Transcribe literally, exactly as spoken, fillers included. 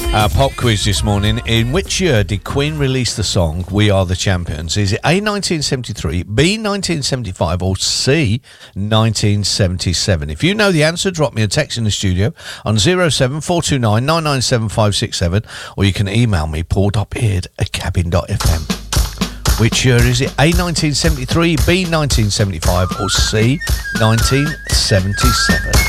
Our pop quiz this morning. In which year did Queen release the song We Are the Champions? Is it A, nineteen seventy-three, B, nineteen seventy-five, or C, nineteen seventy-seven? If you know the answer, drop me a text in the studio on zero seven four two nine nine nine seven five six seven, or you can email me, paul.beard at cabin dot f m. Which year is it? A, nineteen seventy-three, B, nineteen seventy-five, or C, nineteen seventy-seven?